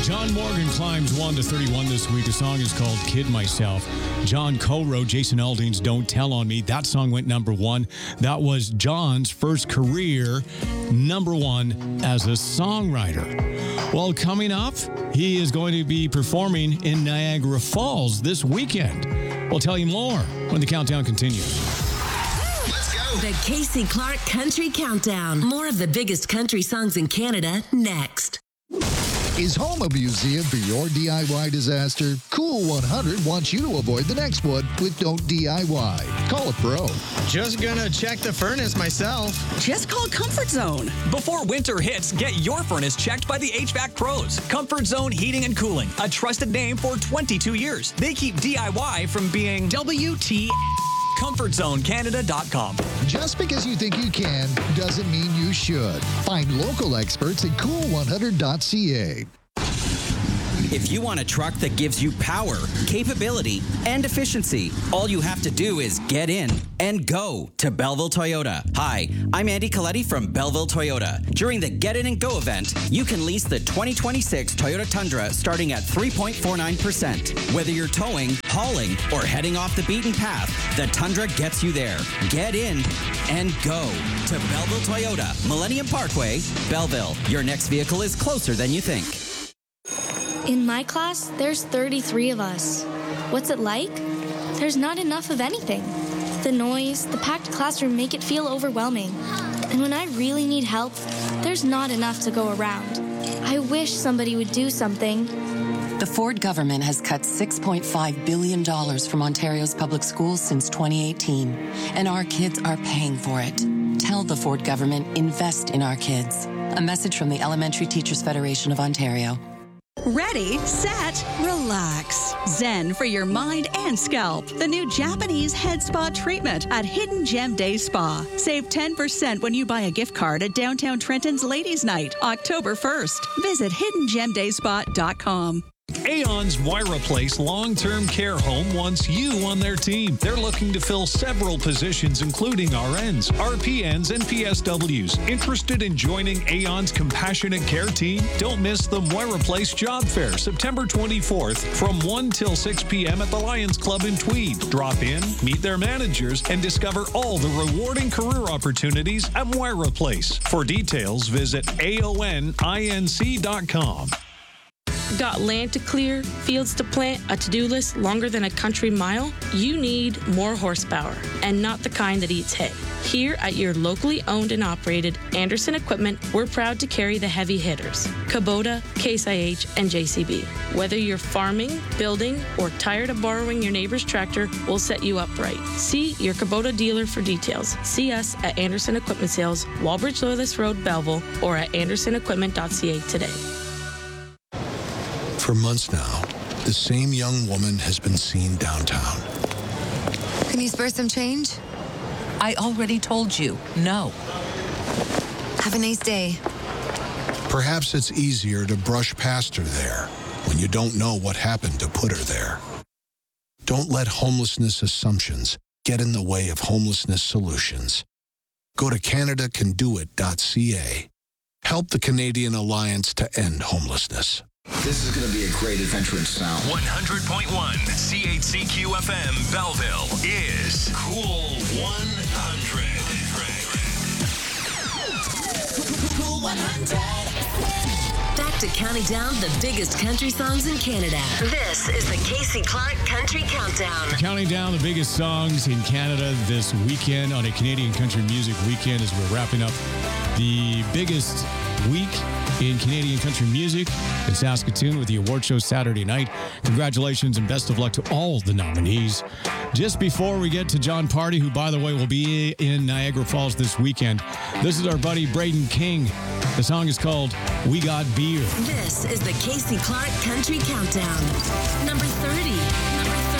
John Morgan climbs 1 to 31 this week. The song is called Kid Myself. John co-wrote Jason Aldean's Don't Tell on Me. That song went number 1. That was John's first career number 1 as a songwriter. Well, coming up, he is going to be performing in Niagara Falls this weekend. We'll tell you more when the countdown continues. The Casey Clark Country Countdown. More of the biggest country songs in Canada next. Is home a museum for your DIY disaster? Cool 100 wants you to avoid the next one with Don't DIY. Call a pro. Just gonna check the furnace myself. Just call Comfort Zone. Before winter hits, get your furnace checked by the HVAC pros. Comfort Zone Heating and Cooling, a trusted name for 22 years. They keep DIY from being WT. ComfortZoneCanada.com. Just because you think you can doesn't mean you should. Find local experts at cool100.ca. If you want a truck that gives you power, capability, and efficiency, all you have to do is get in and go to Belleville Toyota. Hi, I'm Andy Coletti from Belleville Toyota. During the Get In and Go event, you can lease the 2026 Toyota Tundra starting at 3.49%. Whether you're towing, hauling, or heading off the beaten path, the Tundra gets you there. Get in and go to Belleville Toyota, Millennium Parkway, Belleville. Your next vehicle is closer than you think. In my class, there's 33 of us. What's it like? There's not enough of anything. The noise, the packed classroom make it feel overwhelming. And when I really need help, there's not enough to go around. I wish somebody would do something. The Ford government has cut $6.5 billion from Ontario's public schools since 2018, and our kids are paying for it. Tell the Ford government, invest in our kids. A message from the Elementary Teachers Federation of Ontario. Ready, set, relax. Zen for your mind and scalp. The new Japanese head spa treatment at Hidden Gem Day Spa. Save 10% when you buy a gift card at Downtown Trenton's Ladies' Night, October 1st. Visit hiddengemdayspa.com. Aon's Moira Place Long-Term Care Home wants you on their team. They're looking to fill several positions, including RNs, RPNs, and PSWs. Interested in joining Aon's Compassionate Care team? Don't miss the Moira Place Job Fair, September 24th from 1 till 6 p.m. at the Lions Club in Tweed. Drop in, meet their managers, and discover all the rewarding career opportunities at Moira Place. For details, visit aoninc.com. Got land to clear, fields to plant, a to-do list longer than a country mile? You need more horsepower, and not the kind that eats hay. Here at your locally owned and operated Anderson Equipment, we're proud to carry the heavy hitters, Kubota, Case IH, and JCB. Whether you're farming, building, or tired of borrowing your neighbor's tractor, we'll set you up right. See your Kubota dealer for details. See us at Anderson Equipment Sales, Walbridge Loyalist Road, Belleville, or at andersonequipment.ca today. For months now, the same young woman has been seen downtown. Can you spare some change? I already told you, no. Have a nice day. Perhaps it's easier to brush past her there when you don't know what happened to put her there. Don't let homelessness assumptions get in the way of homelessness solutions. Go to CanadaCanDoIt.ca. Help the Canadian Alliance to End Homelessness. This is going to be a great adventure in sound. 100.1 CHCQ FM Belleville is Cool 100. Cool 100. Back to counting down the biggest country songs in Canada. This is the Casey Clark Country Countdown. Counting down the biggest songs in Canada this weekend on a Canadian Country Music Weekend as we're wrapping up the biggest week in Canadian country music in Saskatoon with the award show Saturday night. Congratulations and best of luck to all the nominees. Just before we get to John Party, who, by the way, will be in Niagara Falls this weekend, this is our buddy Braden King. The song is called We Got Beer. This is the Casey Clark Country Countdown. Number 30.